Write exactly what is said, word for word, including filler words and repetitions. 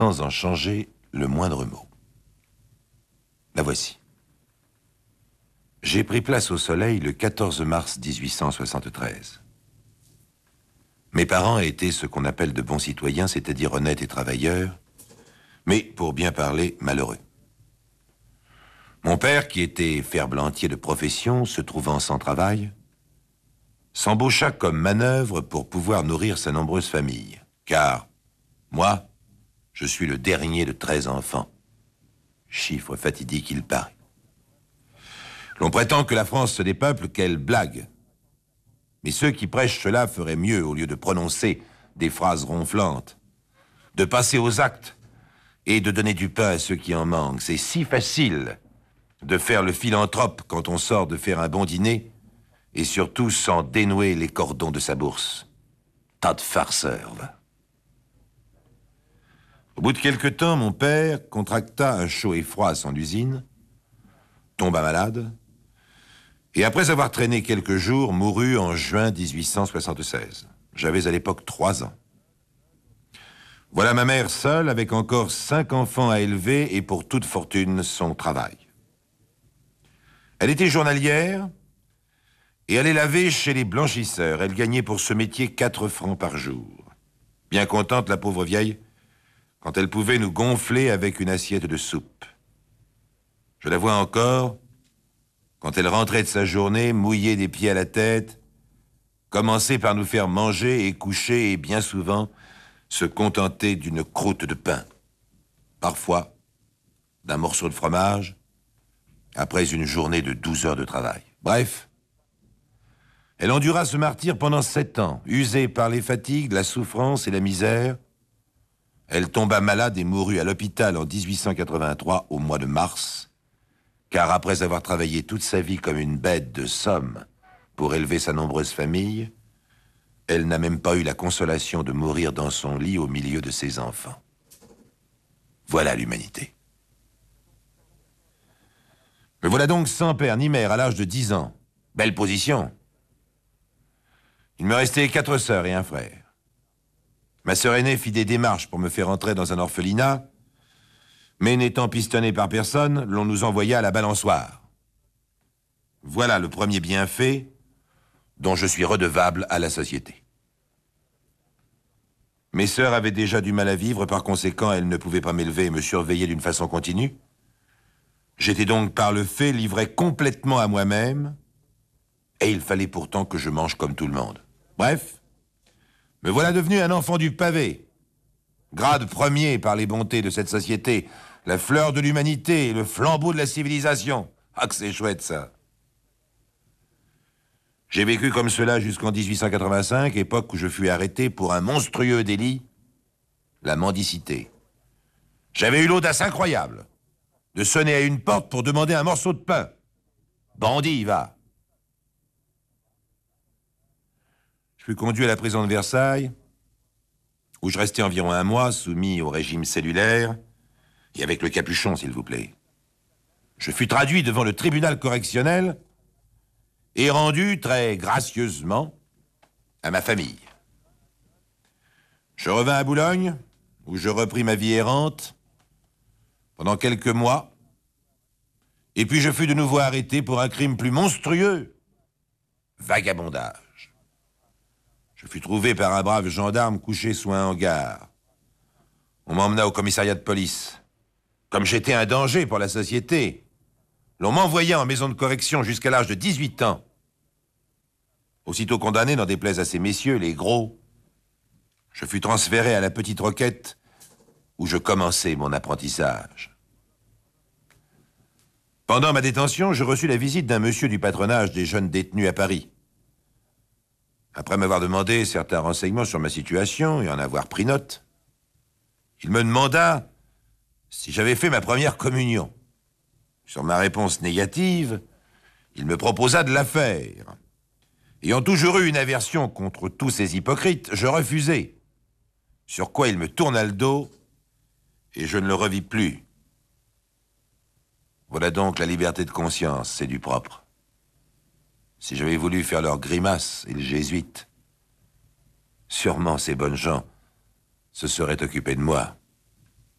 sans en changer le moindre mot. La voici. J'ai pris place au soleil le quatorze mars mille huit cent soixante-treize. Mes parents étaient ce qu'on appelle de bons citoyens, c'est-à-dire honnêtes et travailleurs, mais, pour bien parler, malheureux. Mon père, qui était ferblantier de profession, se trouvant sans travail, s'embaucha comme manœuvre pour pouvoir nourrir sa nombreuse famille. Car, moi, je suis le dernier de treize enfants. Chiffre fatidique il paraît. L'on prétend que la France se dépeuple, quelle blague. Mais ceux qui prêchent cela feraient mieux, au lieu de prononcer des phrases ronflantes, de passer aux actes et de donner du pain à ceux qui en manquent. C'est si facile de faire le philanthrope quand on sort de faire un bon dîner, et surtout sans dénouer les cordons de sa bourse. Tas de farceurs, va. Au bout de quelque temps, mon père contracta un chaud et froid à son usine, tomba malade, et après avoir traîné quelques jours, mourut en juin mille huit cent soixante-seize. J'avais à l'époque trois ans. Voilà ma mère seule, avec encore cinq enfants à élever, et pour toute fortune, son travail. Elle était journalière, et allait laver chez les blanchisseurs. Elle gagnait pour ce métier quatre francs par jour. Bien contente, la pauvre vieille, quand elle pouvait nous gonfler avec une assiette de soupe. Je la vois encore, quand elle rentrait de sa journée, mouillée des pieds à la tête, commencer par nous faire manger et coucher, et bien souvent, se contenter d'une croûte de pain. Parfois, d'un morceau de fromage, après une journée de douze heures de travail. Bref, elle endura ce martyre pendant sept ans, usée par les fatigues, la souffrance et la misère. Elle tomba malade et mourut à l'hôpital en mille huit cent quatre-vingt-trois, au mois de mars, car après avoir travaillé toute sa vie comme une bête de somme pour élever sa nombreuse famille, elle n'a même pas eu la consolation de mourir dans son lit au milieu de ses enfants. Voilà l'humanité. Me voilà donc sans père ni mère à l'âge de dix ans. Belle position. Il me restait quatre sœurs et un frère. Ma sœur aînée fit des démarches pour me faire entrer dans un orphelinat, mais n'étant pistonné par personne, l'on nous envoya à la balançoire. Voilà le premier bienfait dont je suis redevable à la société. Mes sœurs avaient déjà du mal à vivre, par conséquent, elles ne pouvaient pas m'élever et me surveiller d'une façon continue. J'étais donc par le fait livré complètement à moi-même, et il fallait pourtant que je mange comme tout le monde. Bref, me voilà devenu un enfant du pavé, grade premier par les bontés de cette société, la fleur de l'humanité, le flambeau de la civilisation. Ah que c'est chouette ça. J'ai vécu comme cela jusqu'en mille huit cent quatre-vingt-cinq, époque où je fus arrêté pour un monstrueux délit, la mendicité. J'avais eu l'audace incroyable de sonner à une porte pour demander un morceau de pain. Bandit, va. Je fus conduit à la prison de Versailles, où je restais environ un mois, soumis au régime cellulaire, et avec le capuchon, s'il vous plaît. Je fus traduit devant le tribunal correctionnel et rendu très gracieusement à ma famille. Je revins à Boulogne, où je repris ma vie errante pendant quelques mois, et puis je fus de nouveau arrêté pour un crime plus monstrueux, vagabondage. Je fus trouvé par un brave gendarme couché sous un hangar. On m'emmena au commissariat de police. Comme j'étais un danger pour la société, l'on m'envoya en maison de correction jusqu'à l'âge de dix-huit ans. Aussitôt condamné, n'en déplaise à ces messieurs, les gros, je fus transféré à la Petite Roquette, où je commençai mon apprentissage. Pendant ma détention, je reçus la visite d'un monsieur du patronage des jeunes détenus à Paris. Après m'avoir demandé certains renseignements sur ma situation et en avoir pris note, il me demanda si j'avais fait ma première communion. Sur ma réponse négative, il me proposa de la faire. Ayant toujours eu une aversion contre tous ces hypocrites, je refusai. Sur quoi il me tourna le dos et je ne le revis plus. Voilà donc la liberté de conscience, c'est du propre. Si j'avais voulu faire leur grimace et les jésuites, sûrement ces bonnes gens se seraient occupés de moi.